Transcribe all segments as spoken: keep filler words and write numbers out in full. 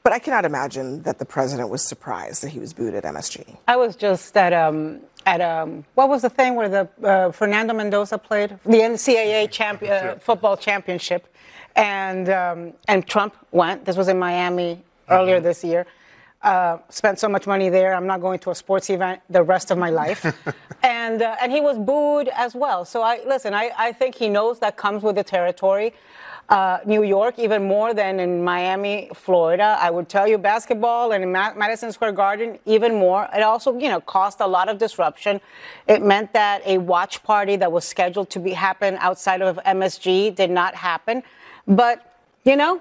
But I cannot imagine that the president was surprised that he was booed at M S G. I was just at um at um what was the thing where the uh, Fernando Mendoza played the N C double A champion uh, football championship, and um, and Trump went. This was in Miami earlier mm-hmm. this year. Uh, spent so much money there. I'm not going to a sports event the rest of my life, and uh, and he was booed as well. So I listen. I, I think he knows that comes with the territory. Uh, New York, even more than in Miami, Florida. I would tell you basketball and in Ma- Madison Square Garden, even more. It also, you know, caused a lot of disruption. It meant that a watch party that was scheduled to be happen outside of M S G did not happen. But, you know,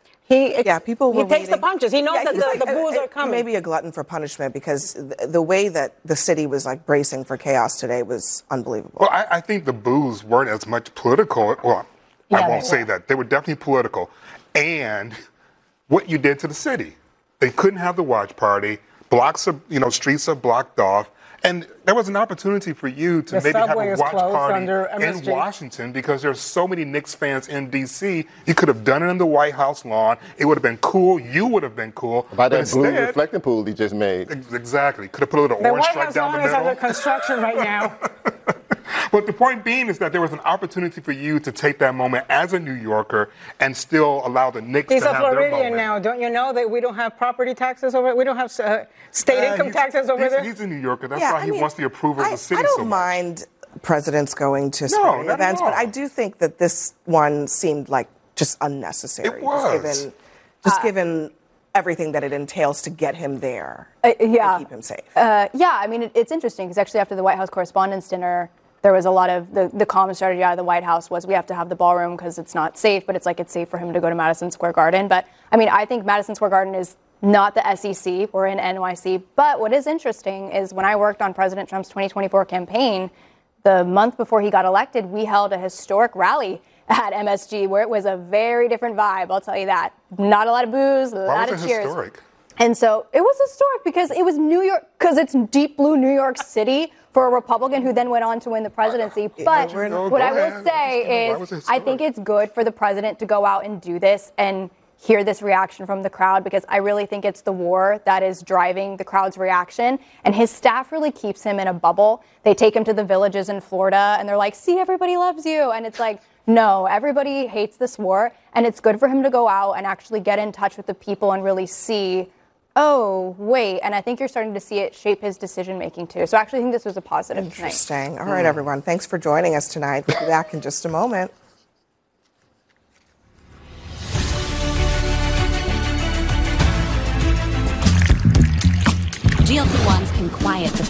he yeah, people he were takes waiting. the punches. He knows yeah, that the, like, the boos uh, are coming. Maybe a glutton for punishment, because the, the way that the city was like bracing for chaos today was unbelievable. Well, I, I think the boos weren't as much political. Well, Yeah, I won't say that. They were definitely political. And what you did to the city. They couldn't have the watch party. Blocks of, you know, streets are blocked off. And there was an opportunity for you to The maybe have subway a is watch closed party under M S G. in Washington, because there's so many Knicks fans in D C. You could have done it in the White House lawn. It would have been cool. You would have been cool. By that But blue instead- reflecting pool he just made. Ex- Exactly. Could have put a little the orange White stripe House down the lawn is middle. under construction right now. But the point being is that there was an opportunity for you to take that moment as a New Yorker and still allow the Knicks He's to a have their Floridian moment. now. Don't you know that we don't have property taxes over? We don't have uh, state Uh, income he's- taxes over he's, there. He's a New Yorker. That's Yeah, why I he mean, wants the approval I, of the city I don't so much. mind presidents going to No, sporting not at events, but all. I do think that this one seemed like just unnecessary. It was. Just given, just given everything that it entails to get him there Uh, yeah. and keep him safe. Uh, yeah, I mean, it, it's interesting because actually after the White House Correspondents' Dinner, there was a lot of the, the common strategy out of the White House was we have to have the ballroom because it's not safe, but it's like it's safe for him to go to Madison Square Garden. But, I mean, I think Madison Square Garden is not the S E C. We're in N Y C. But what is interesting is when I worked on President Trump's twenty twenty-four campaign, the month before he got elected, we held a historic rally at M S G where it was a very different vibe, I'll tell you that. Not a lot of boos, a Why lot was of it cheers. historic? And so it was historic because it was New York, because it's deep blue New York City for a Republican who then went on to win the presidency. But No, what go I will ahead. say Why was it is I think historic? it's good for the president to go out and do this and hear this reaction from the crowd, because I really think it's the war that is driving the crowd's reaction. And his staff really keeps him in a bubble. They take him to the villages in Florida and they're like, see, everybody loves you. And it's like, no, everybody hates this war. And it's good for him to go out and actually get in touch with the people and really see, oh, wait. And I think you're starting to see it shape his decision making too. So I actually think this was a positive tonight. Interesting. All right, everyone. Thanks for joining us tonight. We'll be back in just a moment. G L P ones can quiet the...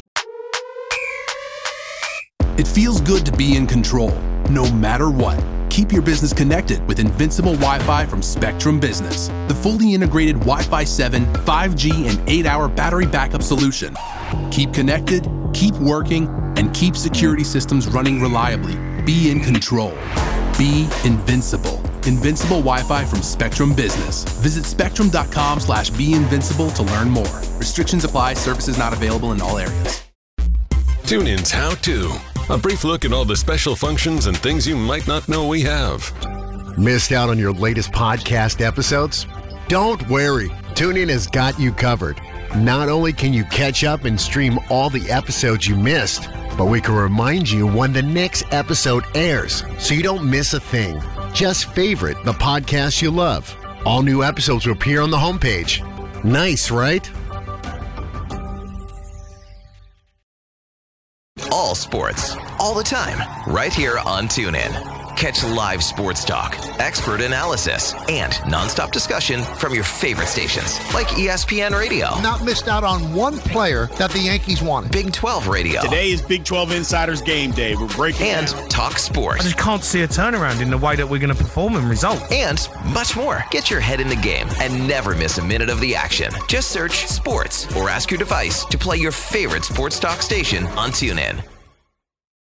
It feels good to be in control, no matter what. Keep your business connected with Invincible Wi-Fi from Spectrum Business, the fully integrated Wi-Fi seven, five G, and eight hour battery backup solution. Keep connected, keep working, and keep security systems running reliably. Be in control. Be invincible. Invincible Wi-Fi from Spectrum Business. Visit spectrum.com slash be invincible to learn more. Restrictions apply. Services not available in all areas. TuneIn's How To. A brief look at all the special functions and things you might not know we have. Missed out on your latest podcast episodes? Don't worry. TuneIn has got you covered. Not only can you catch up and stream all the episodes you missed, but we can remind you when the next episode airs so you don't miss a thing. Just favorite the podcast you love. All new episodes will appear on the homepage. Nice, right? All sports, all the time, right here on TuneIn. Catch live sports talk, expert analysis, and nonstop discussion from your favorite stations, like E S P N Radio. Not missed out on one player that the Yankees wanted. Big twelve Radio. Today is Big twelve Insiders Game Day. We're breaking And down. Talk Sports. I just can't see a turnaround in the way that we're going to perform and result. And much more. Get your head in the game and never miss a minute of the action. Just search sports or ask your device to play your favorite sports talk station on TuneIn.